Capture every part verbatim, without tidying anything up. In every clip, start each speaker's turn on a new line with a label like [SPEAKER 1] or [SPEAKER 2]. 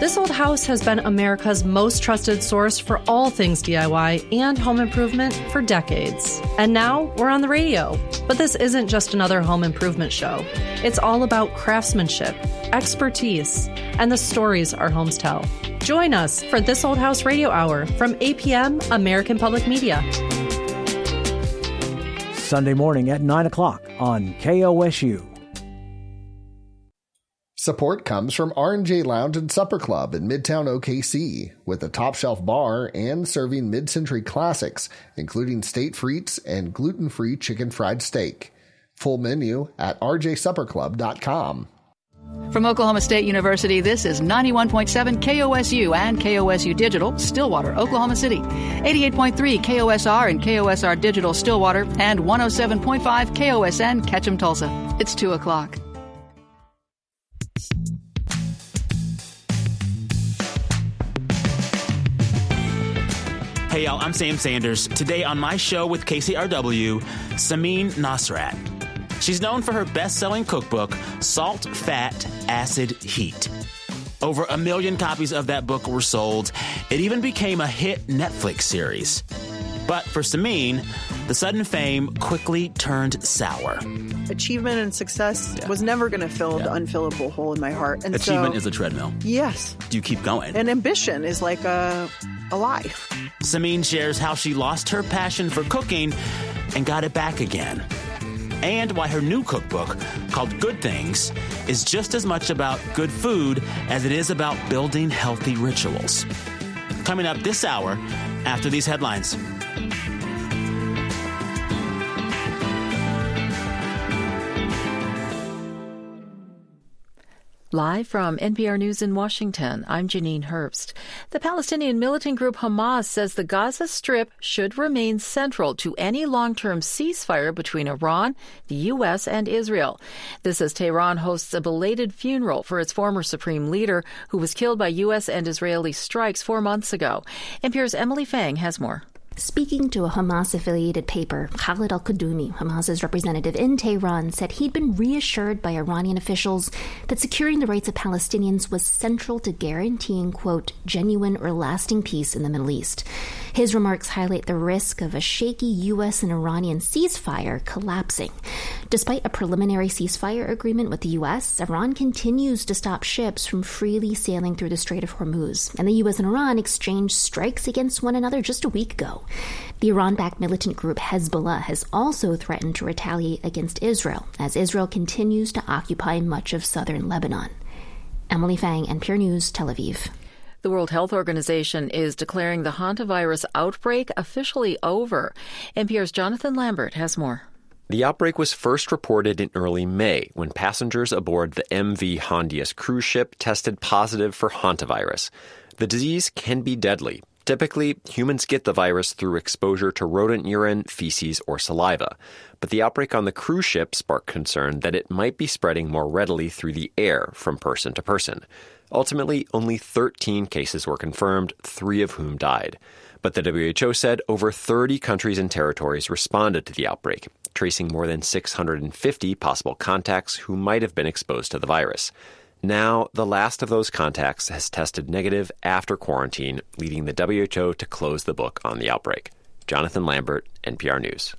[SPEAKER 1] This Old House has been America's most trusted source for all things D I Y and home improvement for decades. And now we're on the radio. But this isn't just another home improvement show. It's all about craftsmanship, expertise, and the stories our homes tell. Join us for This Old House Radio Hour from eight p.m. American Public Media.
[SPEAKER 2] Sunday morning at nine o'clock on K O S U.
[SPEAKER 3] Support comes from R and J Lounge and Supper Club in Midtown O K C, with a top-shelf bar and serving mid-century classics, including state frites and gluten-free chicken fried steak. Full menu at r j supper club dot com.
[SPEAKER 4] From Oklahoma State University, this is ninety-one point seven K O S U and K O S U Digital, Stillwater, Oklahoma City. eighty-eight point three K O S R and K O S R Digital, Stillwater, and one oh seven point five K O S N, Ketchum, Tulsa. It's two o'clock.
[SPEAKER 5] Hey y'all, I'm Sam Sanders. Today on my show with K C R W, Samin Nosrat. She's known for her best-selling cookbook, Salt, Fat, Acid, Heat. Over a million copies of that book were sold. It even became a hit Netflix series. But for Samin, the sudden fame quickly turned sour.
[SPEAKER 6] Achievement and success yeah. was never going to fill yeah. the unfillable hole in my heart. And
[SPEAKER 5] Achievement
[SPEAKER 6] so,
[SPEAKER 5] is a treadmill.
[SPEAKER 6] Yes.
[SPEAKER 5] Do you keep going?
[SPEAKER 6] And ambition is like a, a life.
[SPEAKER 5] Samin shares how she lost her passion for cooking and got it back again. And why her new cookbook, called Good Things, is just as much about good food as it is about building healthy rituals. Coming up this hour after these headlines.
[SPEAKER 7] Live from N P R News in Washington, I'm Janine Herbst. The Palestinian militant group Hamas says the Gaza Strip should remain central to any long-term ceasefire between Iran, the U S, and Israel. This as Tehran hosts a belated funeral for its former supreme leader, who was killed by U S and Israeli strikes four months ago. N P R's Emily Fang has more.
[SPEAKER 8] Speaking to a Hamas-affiliated paper, Khalid al-Qudumi, Hamas's representative in Tehran, said he'd been reassured by Iranian officials that securing the rights of Palestinians was central to guaranteeing, quote, genuine or lasting peace in the Middle East. His remarks highlight the risk of a shaky U S and Iranian ceasefire collapsing. Despite a preliminary ceasefire agreement with the U S, Iran continues to stop ships from freely sailing through the Strait of Hormuz, and the U S and Iran exchanged strikes against one another just a week ago. The Iran-backed militant group Hezbollah has also threatened to retaliate against Israel, as Israel continues to occupy much of southern Lebanon. Emily Fang, N P R News, Tel Aviv.
[SPEAKER 7] The World Health Organization is declaring the hantavirus outbreak officially over. N P R's Jonathan Lambert has more.
[SPEAKER 9] The outbreak was first reported in early May when passengers aboard the M V Hondius cruise ship tested positive for hantavirus. The disease can be deadly. Typically, humans get the virus through exposure to rodent urine, feces, or saliva. But the outbreak on the cruise ship sparked concern that it might be spreading more readily through the air from person to person. Ultimately, only thirteen cases were confirmed, three of whom died. But the W H O said over thirty countries and territories responded to the outbreak, tracing more than six hundred fifty possible contacts who might have been exposed to the virus. Now, the last of those contacts has tested negative after quarantine, leading the W H O to close the book on the outbreak. Jonathan Lambert, N P R News.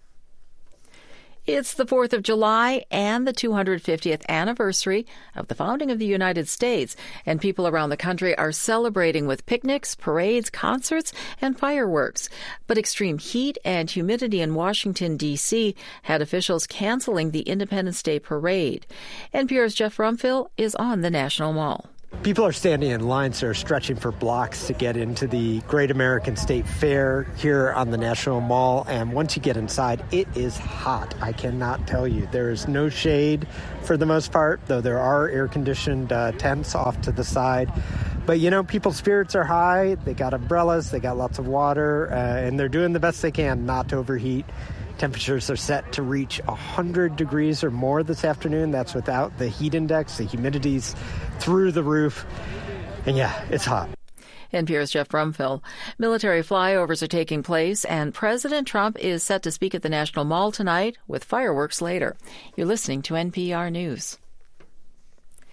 [SPEAKER 7] It's the fourth of July and the two hundred fiftieth anniversary of the founding of the United States, and people around the country are celebrating with picnics, parades, concerts, and fireworks. But extreme heat and humidity in Washington, D C had officials canceling the Independence Day parade. N P R's Jeff Rumfill is on the National Mall.
[SPEAKER 10] People are standing in lines that are stretching for blocks to get into the Great American State Fair here on the National Mall. And once you get inside, it is hot. I cannot tell you. There is no shade for the most part, though there are air-conditioned uh, tents off to the side. But, you know, people's spirits are high. They got umbrellas. They got lots of water. Uh, and they're doing the best they can not to overheat. Temperatures are set to reach one hundred degrees or more this afternoon. That's without the heat index. The humidity's through the roof. And yeah, it's hot.
[SPEAKER 7] N P R's Jeff Brumfill. Military flyovers are taking place, and President Trump is set to speak at the National Mall tonight with fireworks later. You're listening to N P R News.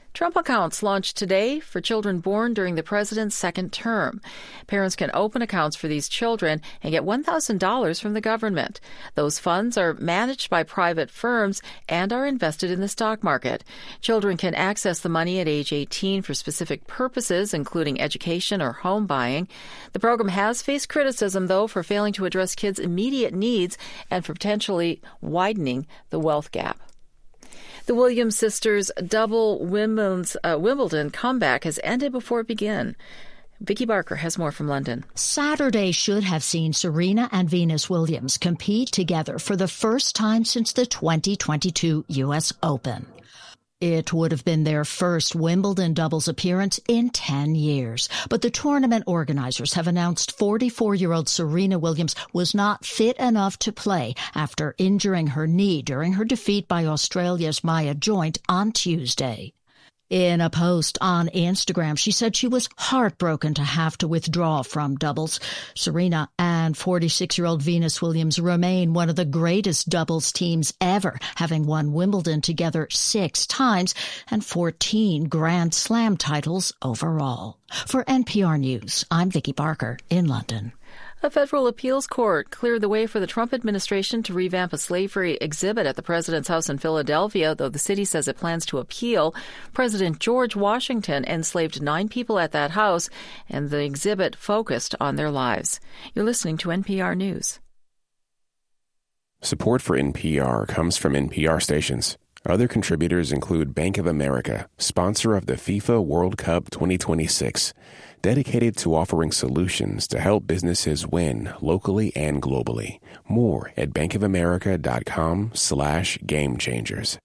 [SPEAKER 7] Trump accounts launched today for children born during the president's second term. Parents can open accounts for these children and get one thousand dollars from the government. Those funds are managed by private firms and are invested in the stock market. Children can access the money at age eighteen for specific purposes, including education or home buying. The program has faced criticism, though, for failing to address kids' immediate needs and for potentially widening the wealth gap. The Williams sisters' double Wimbledon's, uh, Wimbledon comeback has ended before it began. Vicky Barker has more from London.
[SPEAKER 11] Saturday should have seen Serena and Venus Williams compete together for the first time since the twenty twenty-two U S Open. It would have been their first Wimbledon doubles appearance in ten years. But the tournament organizers have announced forty-four-year-old Serena Williams was not fit enough to play after injuring her knee during her defeat by Australia's Maya Joint on Tuesday. In a post on Instagram, she said she was heartbroken to have to withdraw from doubles. Serena and forty-six-year-old Venus Williams remain one of the greatest doubles teams ever, having won Wimbledon together six times and fourteen Grand Slam titles overall. For N P R News, I'm Vicky Barker in London.
[SPEAKER 7] A federal appeals court cleared the way for the Trump administration to revamp a slavery exhibit at the president's house in Philadelphia, though the city says it plans to appeal. President George Washington enslaved nine people at that house, and the exhibit focused on their lives. You're listening to N P R News.
[SPEAKER 12] Support for N P R comes from N P R stations. Other contributors include Bank of America, sponsor of the FIFA World Cup twenty twenty-six, dedicated to offering solutions to help businesses win locally and globally. More at bankofamerica.com slash game changers.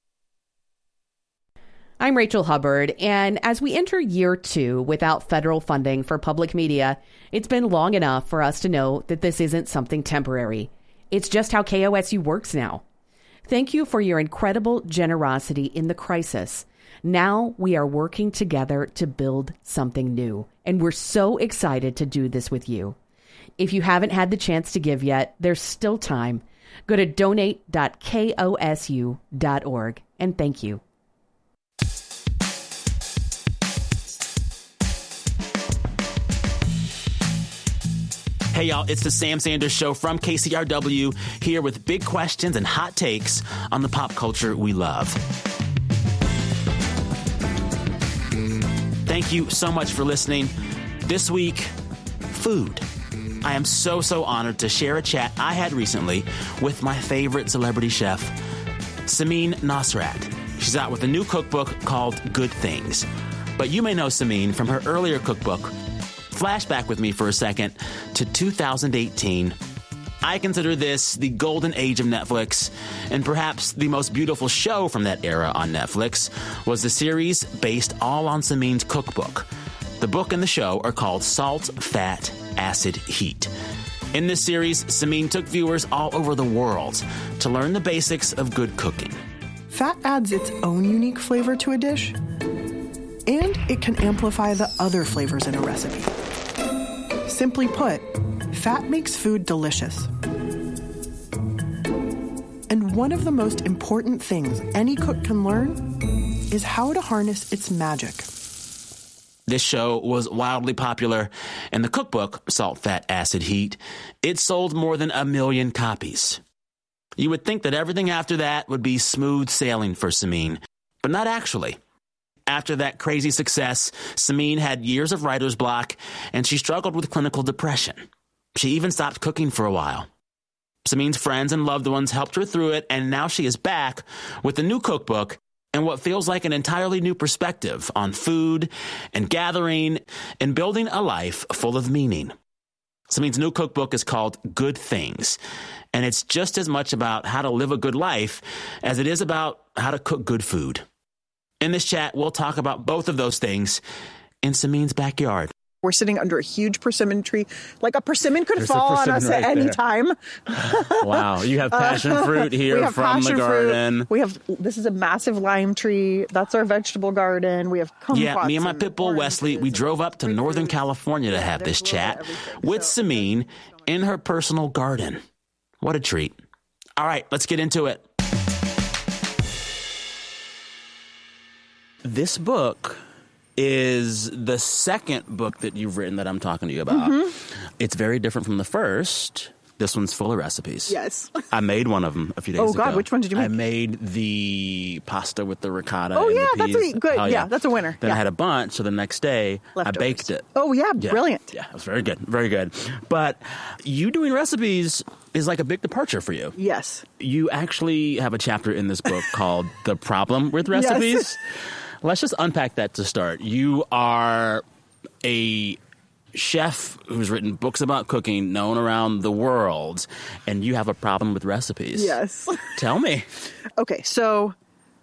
[SPEAKER 13] I'm Rachel Hubbard, and as we enter year two without federal funding for public media, it's been long enough for us to know that this isn't something temporary. It's just how K O S U works now. Thank you for your incredible generosity in the crisis. Now we are working together to build something new, and we're so excited to do this with you. If you haven't had the chance to give yet, there's still time. Go to donate dot kosu dot org, and thank you.
[SPEAKER 5] Hey, y'all, it's the Sam Sanders Show from K C R W, here with big questions and hot takes on the pop culture we love. Thank you so much for listening. This week, food. I am so, so honored to share a chat I had recently with my favorite celebrity chef, Samin Nosrat. She's out with a new cookbook called Good Things. But you may know Samin from her earlier cookbook. Flashback with me for a second to two thousand eighteen. I consider this the golden age of Netflix, and perhaps the most beautiful show from that era on Netflix was the series based all on Samin's cookbook. The book and the show are called Salt, Fat, Acid, Heat. In this series, Samin took viewers all over the world to learn the basics of good cooking.
[SPEAKER 6] Fat adds its own unique flavor to a dish, and it can amplify the other flavors in a recipe. Simply put, fat makes food delicious. And one of the most important things any cook can learn is how to harness its magic.
[SPEAKER 5] This show was wildly popular, and the cookbook, Salt, Fat, Acid, Heat, it sold more than a million copies. You would think that everything after that would be smooth sailing for Samin, but not actually. After that crazy success, Samin had years of writer's block, and she struggled with clinical depression. She even stopped cooking for a while. Samin's friends and loved ones helped her through it, and now she is back with a new cookbook and what feels like an entirely new perspective on food and gathering and building a life full of meaning. Samin's new cookbook is called Good Things, and it's just as much about how to live a good life as it is about how to cook good food. In this chat, we'll talk about both of those things in Samin's backyard.
[SPEAKER 6] We're sitting under a huge persimmon tree. Like a persimmon could
[SPEAKER 5] There's
[SPEAKER 6] fall on us
[SPEAKER 5] right
[SPEAKER 6] at any
[SPEAKER 5] there.
[SPEAKER 6] time.
[SPEAKER 5] Wow, you have passion uh, fruit here from the garden.
[SPEAKER 6] Fruit. We have, this is a massive lime tree. That's our vegetable garden. We have kumquats.
[SPEAKER 5] Yeah, me and my pit bull Wesley, we drove up to Northern California to have this chat with Samin in her personal garden. What a treat. All right, let's get into it. This book is the second book that you've written that I'm talking to you about. Mm-hmm. It's very different from the first. This one's full of recipes.
[SPEAKER 6] Yes.
[SPEAKER 5] I made one of them a few days ago.
[SPEAKER 6] Oh, God, which one did you make?
[SPEAKER 5] I made the pasta with the ricotta
[SPEAKER 6] Oh,
[SPEAKER 5] and
[SPEAKER 6] yeah,
[SPEAKER 5] the peas.
[SPEAKER 6] that's a good.
[SPEAKER 5] Oh,
[SPEAKER 6] yeah.
[SPEAKER 5] yeah,
[SPEAKER 6] that's a winner.
[SPEAKER 5] Then
[SPEAKER 6] yeah.
[SPEAKER 5] I had a bunch, so the next day
[SPEAKER 6] Leftovers.
[SPEAKER 5] I baked it.
[SPEAKER 6] Oh, yeah,
[SPEAKER 5] yeah,
[SPEAKER 6] brilliant.
[SPEAKER 5] Yeah, it was very good, very good. But you doing recipes is like a big departure for you.
[SPEAKER 6] Yes.
[SPEAKER 5] You actually have a chapter in this book called The Problem with Recipes.
[SPEAKER 6] Yes.
[SPEAKER 5] Let's just unpack that to start. You are a chef who's written books about cooking, known around the world, and you have a problem with recipes.
[SPEAKER 6] Yes.
[SPEAKER 5] Tell me.
[SPEAKER 6] Okay, so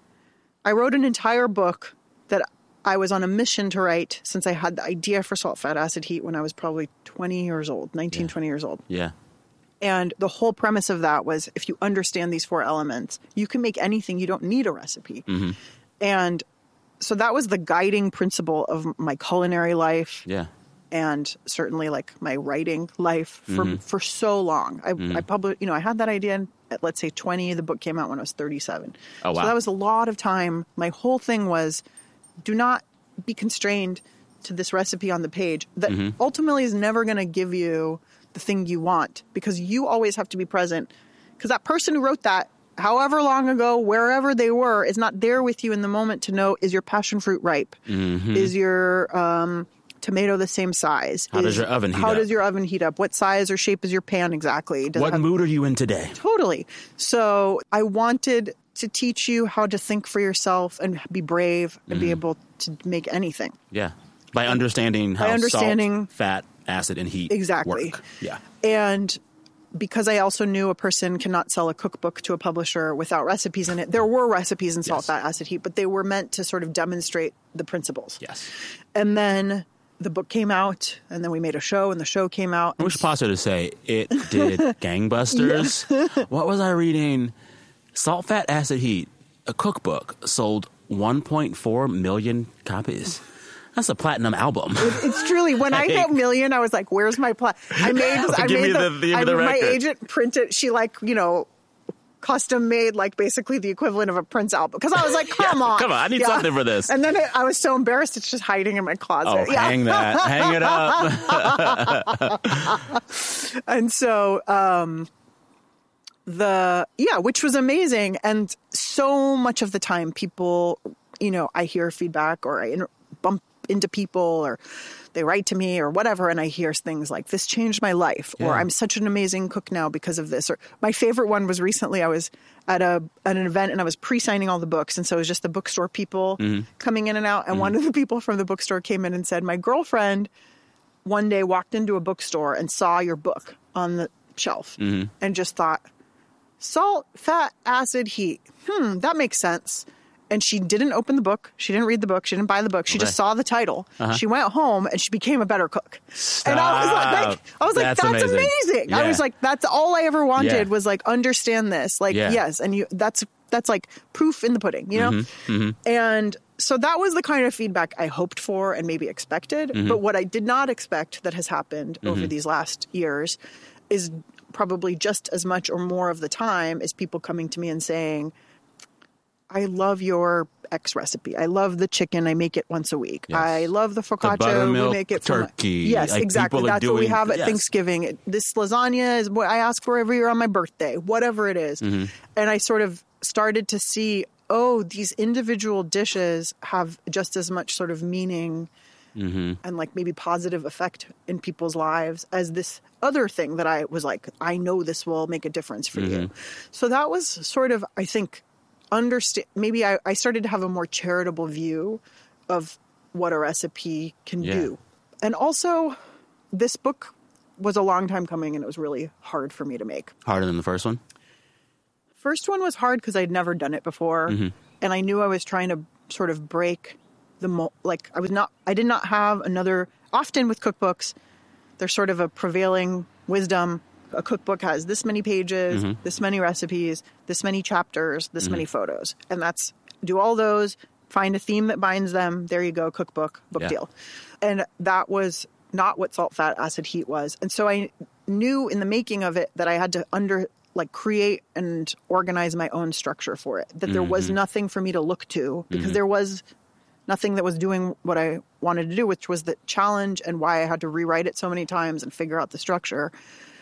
[SPEAKER 6] I wrote an entire book that I was on a mission to write since I had the idea for salt, fat, acid, heat when I was probably twenty years old, nineteen,
[SPEAKER 5] yeah.
[SPEAKER 6] twenty years old.
[SPEAKER 5] Yeah.
[SPEAKER 6] And the whole premise of that was if you understand these four elements, you can make anything. You don't need a recipe.
[SPEAKER 5] Mm-hmm.
[SPEAKER 6] And so that was the guiding principle of my culinary life.
[SPEAKER 5] Yeah.
[SPEAKER 6] And certainly like my writing life for,
[SPEAKER 5] mm-hmm.
[SPEAKER 6] for so long. I,
[SPEAKER 5] mm-hmm.
[SPEAKER 6] I published, you know, I had that idea at, let's say, twenty. The book came out when I was thirty-seven.
[SPEAKER 5] Oh, wow.
[SPEAKER 6] So that was a lot of time. My whole thing was do not be constrained to this recipe on the page that
[SPEAKER 5] mm-hmm.
[SPEAKER 6] ultimately is never going to give you the thing you want, because you always have to be present, because that person who wrote that, however long ago, wherever they were, is not there with you in the moment to know, is your passion fruit ripe?
[SPEAKER 5] Mm-hmm.
[SPEAKER 6] Is your um, tomato the same size?
[SPEAKER 5] How
[SPEAKER 6] is,
[SPEAKER 5] does your oven heat
[SPEAKER 6] how
[SPEAKER 5] up?
[SPEAKER 6] How does your oven heat up? What size or shape is your pan exactly? Does
[SPEAKER 5] what
[SPEAKER 6] it have...
[SPEAKER 5] mood are you in today?
[SPEAKER 6] Totally. So I wanted to teach you how to think for yourself and be brave and
[SPEAKER 5] mm-hmm.
[SPEAKER 6] be able to make anything.
[SPEAKER 5] Yeah. By understanding how
[SPEAKER 6] By understanding,
[SPEAKER 5] salt, fat, acid, and heat
[SPEAKER 6] exactly.
[SPEAKER 5] work. Yeah.
[SPEAKER 6] And because I also knew a person cannot sell a cookbook to a publisher without recipes in it, there were recipes in salt, yes. fat, acid, heat, but they were meant to sort of demonstrate the principles.
[SPEAKER 5] Yes.
[SPEAKER 6] And then the book came out, and then we made a show, and the show came out.
[SPEAKER 5] I wish pause to say it did gangbusters.
[SPEAKER 6] Yeah.
[SPEAKER 5] What was I reading? Salt, Fat, Acid, Heat, a cookbook, sold one point four million copies. That's a platinum album.
[SPEAKER 6] It, it's truly, when I hit million, I was like, where's my plat? I made, I
[SPEAKER 5] Give
[SPEAKER 6] made
[SPEAKER 5] me
[SPEAKER 6] the,
[SPEAKER 5] the, the,
[SPEAKER 6] I,
[SPEAKER 5] the
[SPEAKER 6] my
[SPEAKER 5] record.
[SPEAKER 6] agent printed, she like, you know, custom made like basically the equivalent of a Prince album. Because I was like, come
[SPEAKER 5] yeah,
[SPEAKER 6] on.
[SPEAKER 5] Come on, I need
[SPEAKER 6] yeah.
[SPEAKER 5] something for this.
[SPEAKER 6] And then it, I was so embarrassed, it's just hiding in my closet.
[SPEAKER 5] Oh,
[SPEAKER 6] yeah.
[SPEAKER 5] hang that. Hang it up.
[SPEAKER 6] And so, um, the, yeah, which was amazing. And so much of the time people, you know, I hear feedback or I inter- bump into people or they write to me or whatever, and I hear things like, this changed my life, yeah. or I'm such an amazing cook now because of this. Or my favorite one was recently I was at a at an event and I was pre-signing all the books, and so it was just the bookstore people mm-hmm. coming in and out, and mm-hmm. one of the people from the bookstore came in and said, my girlfriend one day walked into a bookstore and saw your book on the shelf mm-hmm. and just thought, salt, fat, acid, heat. Hmm, that makes sense. And she didn't open the book. She didn't read the book. She didn't buy the book. She okay. just saw the title. Uh-huh. She went home and she became a better cook.
[SPEAKER 5] Stop.
[SPEAKER 6] And I was like, like I was like, that's, that's amazing. amazing. Yeah. I was like, that's all I ever wanted yeah. was like, understand this. Like, yeah. yes. And you, that's, that's like proof in the pudding, you know?
[SPEAKER 5] Mm-hmm. Mm-hmm.
[SPEAKER 6] And so that was the kind of feedback I hoped for and maybe expected. Mm-hmm. But what I did not expect that has happened mm-hmm. over these last years is probably just as much or more of the time is people coming to me and saying, I love your X recipe. I love the chicken. I make it once a week.
[SPEAKER 5] Yes.
[SPEAKER 6] I love the focaccia.
[SPEAKER 5] The buttermilk
[SPEAKER 6] we make it
[SPEAKER 5] turkey.
[SPEAKER 6] For my, yes,
[SPEAKER 5] like
[SPEAKER 6] exactly. That's
[SPEAKER 5] doing,
[SPEAKER 6] what we have at
[SPEAKER 5] yes.
[SPEAKER 6] Thanksgiving. It, this lasagna is what I ask for every year on my birthday, whatever it is. Mm-hmm. And I sort of started to see, oh, these individual dishes have just as much sort of meaning mm-hmm. and like maybe positive effect in people's lives as this other thing that I was like, I know this will make a difference for mm-hmm. you. So that was sort of, I think, understand maybe I, I started to have a more charitable view of what a recipe can
[SPEAKER 5] yeah.
[SPEAKER 6] do. And also this book was a long time coming and it was really hard for me to make.
[SPEAKER 5] Harder than the first one?
[SPEAKER 6] First one was hard because I'd never done it before. Mm-hmm. And I knew I was trying to sort of break the mo- like I was not I did not have another often with cookbooks there's sort of a prevailing wisdom. A cookbook has this many pages, mm-hmm. this many recipes, this many chapters, this mm-hmm. many photos. And that's, do all those, find a theme that binds them. There you go, cookbook, book yeah. deal. And that was not what salt, fat, acid, heat was. And so I knew in the making of it that I had to under, like create and organize my own structure for it. That there mm-hmm. was nothing for me to look to because mm-hmm. there was nothing that was doing what I wanted to do, which was the challenge and why I had to rewrite it so many times and figure out the structure.